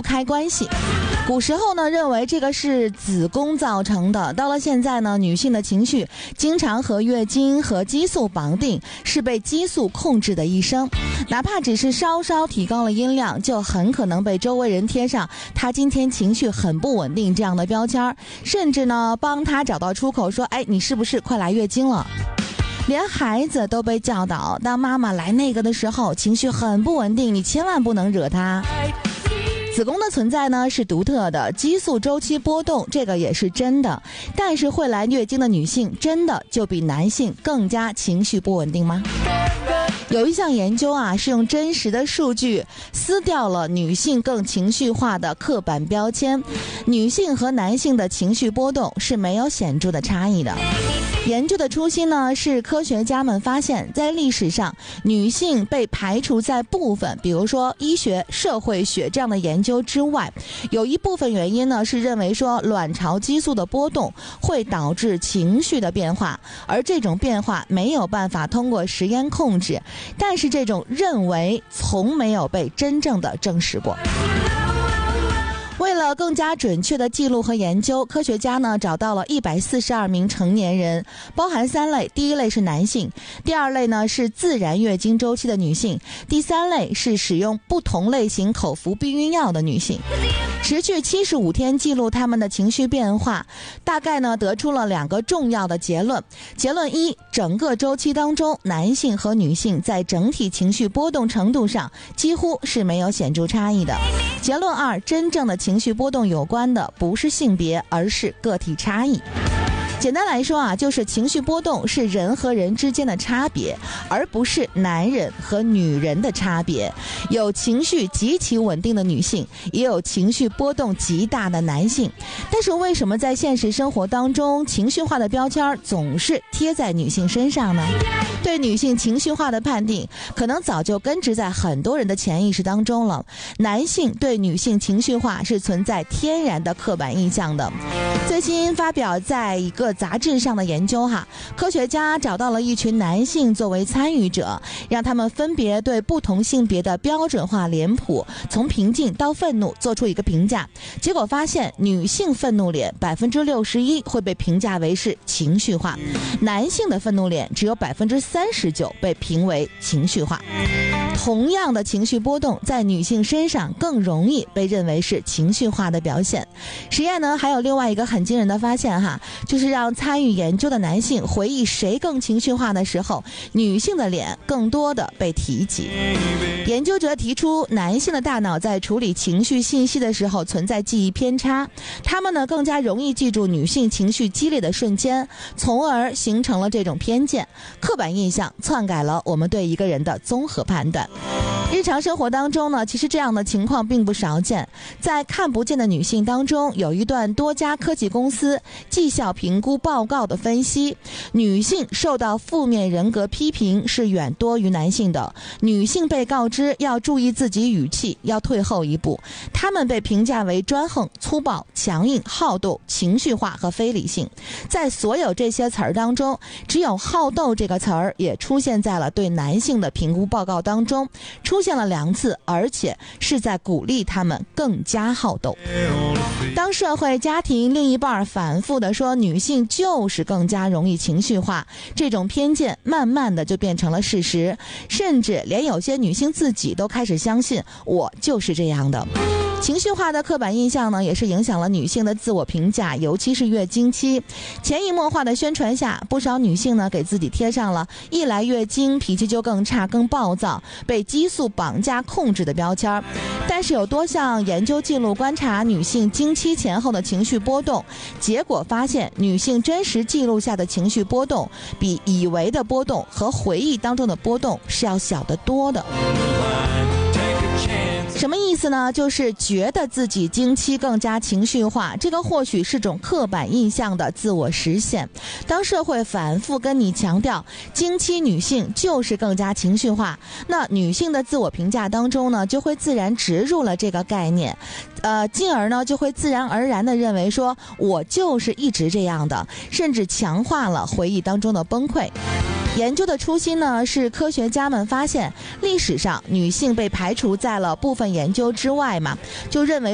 开关系。古时候呢，认为这个是子宫造成的，到了现在呢，女性的情绪经常和月经和激素绑定，是被激素控制的一生，哪怕只是稍稍提高了音量，就很可能被周围人贴上她今天情绪很不稳定这样的标签，甚至呢帮她找到出口，说哎，你是不是快来月经了？连孩子都被教导，当妈妈来那个的时候，情绪很不稳定，你千万不能惹她。子宫的存在呢是独特的，激素周期波动这个也是真的，但是会来月经的女性真的就比男性更加情绪不稳定吗？有一项研究啊，是用真实的数据撕掉了女性更情绪化的刻板标签，女性和男性的情绪波动是没有显著的差异的。研究的初心呢，是科学家们发现，在历史上，女性被排除在部分，比如说医学、社会学这样的研究之外。有一部分原因呢，是认为说卵巢激素的波动会导致情绪的变化，而这种变化没有办法通过实验控制。但是这种认为从没有被真正的证实过。为了更加准确的记录和研究，科学家呢找到了142名成年人，包含3类，第一类是男性，第二类呢是自然月经周期的女性，第三类是使用不同类型口服避孕药的女性。持续75天记录他们的情绪变化，大概呢得出了2个重要的结论。结论1，整个周期当中，男性和女性在整体情绪波动程度上几乎是没有显著差异的。结论2，真正的情绪波动有关的不是性别，而是个体差异。简单来说啊，就是情绪波动是人和人之间的差别，而不是男人和女人的差别。有情绪极其稳定的女性，也有情绪波动极大的男性。但是为什么在现实生活当中，情绪化的标签总是贴在女性身上呢？对女性情绪化的判定，可能早就根植在很多人的潜意识当中了。男性对女性情绪化是存在天然的刻板印象的。最新发表在一个杂志上的研究科学家找到了一群男性作为参与者，让他们分别对不同性别的标准化脸谱从平静到愤怒做出一个评价。结果发现，女性愤怒脸61%会被评价为是情绪化，男性的愤怒脸只有39%被评为情绪化。同样的情绪波动在女性身上更容易被认为是情绪化的表现。实验呢还有另外一个很惊人的发现就是让参与研究的男性回忆谁更情绪化的时候，女性的脸更多的被提及。研究者提出，男性的大脑在处理情绪信息的时候存在记忆偏差，他们呢更加容易记住女性情绪激烈的瞬间，从而形成了这种偏见。刻板印象篡改了我们对一个人的综合判断。日常生活当中呢，其实这样的情况并不少见。在看不见的女性当中，有一段多家科技公司绩效评估报告的分析，女性受到负面人格批评是远多于男性的。女性被告知要注意自己语气，要退后一步，她们被评价为专横、粗暴、强硬、好斗、情绪化和非理性。在所有这些词儿当中，只有好斗这个词儿也出现在了对男性的评估报告当中，出现了2次，而且是在鼓励他们更加好斗。当社会家庭另一半反复地说女性就是更加容易情绪化，这种偏见慢慢的就变成了事实，甚至连有些女性自己都开始相信我就是这样的。情绪化的刻板印象呢，也是影响了女性的自我评价，尤其是月经期。潜移默化的宣传下，不少女性呢给自己贴上了一来月经脾气就更差、更暴躁、被激素绑架控制的标签。但是有多项研究记录观察女性经期前后的情绪波动，结果发现女性真实记录下的情绪波动比以为的波动和回忆当中的波动是要小得多的。什么意思呢？就是觉得自己经期更加情绪化，这个或许是种刻板印象的自我实现。当社会反复跟你强调经期女性就是更加情绪化，那女性的自我评价当中呢，就会自然植入了这个概念，进而呢就会自然而然地认为说我就是一直这样的，甚至强化了回忆当中的崩溃。研究的初心呢，是科学家们发现历史上女性被排除在了部分研究之外嘛，就认为